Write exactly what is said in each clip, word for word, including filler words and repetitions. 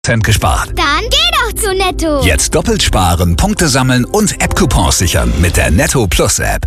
Cent gespart. Dann geh doch zu Netto. Jetzt doppelt sparen, Punkte sammeln und App-Coupons sichern mit der Netto Plus App.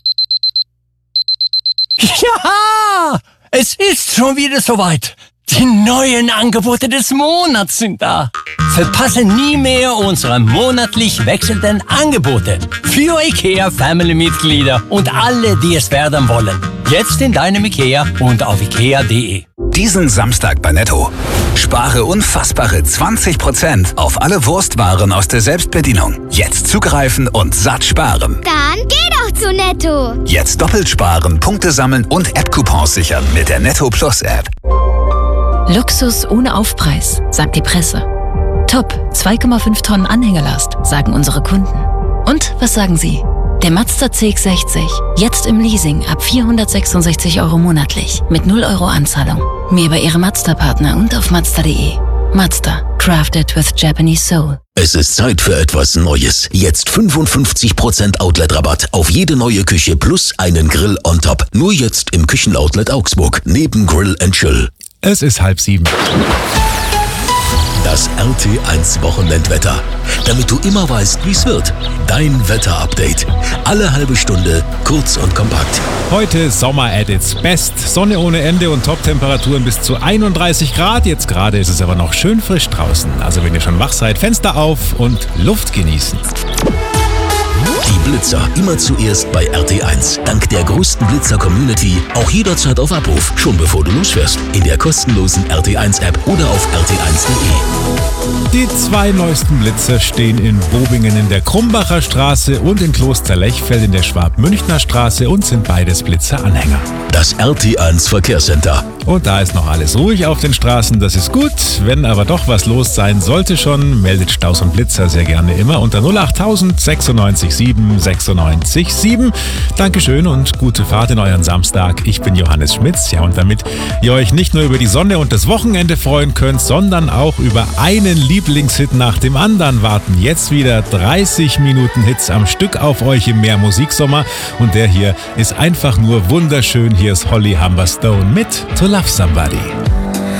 Ja, es ist schon wieder soweit. Die neuen Angebote des Monats sind da. Verpasse nie mehr unsere monatlich wechselnden Angebote für IKEA Family-Mitglieder und alle, die es werden wollen. Jetzt in deinem IKEA und auf ikea punkt de. Diesen Samstag bei Netto. Spare unfassbare zwanzig Prozent auf alle Wurstwaren aus der Selbstbedienung. Jetzt zugreifen und satt sparen. Dann geh doch zu Netto. Jetzt doppelt sparen, Punkte sammeln und App-Coupons sichern mit der Netto Plus App. Luxus ohne Aufpreis, sagt die Presse. Top, zwei Komma fünf Tonnen Anhängerlast, sagen unsere Kunden. Und was sagen Sie? Der Mazda C X sechzig, jetzt im Leasing ab vierhundertsechsundsechzig Euro monatlich mit null Euro Anzahlung. Mehr bei Ihrem Mazda-Partner und auf mazda punkt de. Mazda, crafted with Japanese soul. Es ist Zeit für etwas Neues. Jetzt fünfundfünfzig Prozent Outlet-Rabatt auf jede neue Küche plus einen Grill on top. Nur jetzt im Küchenoutlet Augsburg, neben Grill and Chill. Es ist halb sieben. Das R T eins Wochenendwetter. Damit du immer weißt, wie es wird. Dein Wetter-Update. Alle halbe Stunde, kurz und kompakt. Heute Sommer at its best. Sonne ohne Ende und Top-Temperaturen bis zu einunddreißig Grad. Jetzt gerade ist es aber noch schön frisch draußen. Also wenn ihr schon wach seid, Fenster auf und Luft genießen. Die Blitzer immer zuerst bei R T eins. Dank der größten Blitzer-Community auch jederzeit auf Abruf, schon bevor du losfährst. In der kostenlosen R T eins App oder auf r t eins punkt de. Die zwei neuesten Blitzer stehen in Bobingen in der Krumbacher Straße und in Kloster-Lechfeld in der Schwab-Münchner Straße und sind beides Blitzer-Anhänger. Das R T eins Verkehrscenter. Und da ist noch alles ruhig auf den Straßen, das ist gut. Wenn aber doch was los sein sollte schon, meldet Staus und Blitzer sehr gerne immer unter null acht null null sechs sieben sechsundneunzig sieben. Dankeschön und gute Fahrt in euren Samstag. Ich bin Johannes Schmitz. Ja, und damit ihr euch nicht nur über die Sonne und das Wochenende freuen könnt, sondern auch über einen Lieblingshit nach dem anderen, warten jetzt wieder dreißig Minuten Hits am Stück auf euch im Mehr Musiksommer. Und der hier ist einfach nur wunderschön. Hier ist Holly Humberstone mit To Love Somebody.